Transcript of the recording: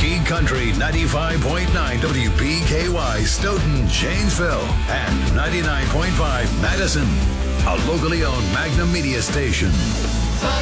King Country 95.9 WPKY Stoughton, Janesville, and 99.5 Madison, a locally owned Magnum Media station.